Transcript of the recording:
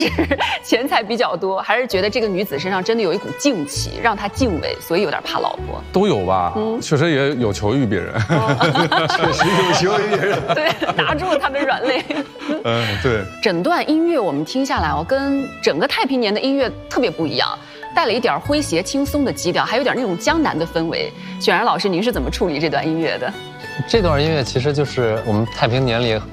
钱财比较多，还是觉得这个女子身上真的有一股劲气，让他敬畏，所以有点怕老婆？ 都有吧，确实也有求于别人， 确实有求于别人。 对，拿住了他的软肋。 对。 整段音乐我们听下来哦，跟整个太平年的音乐特别不一样，带了一点诙谐轻松的基调，还有点那种江南的氛围。选然老师，您是怎么处理这段音乐的？ 这段音乐其实就是我们太平年里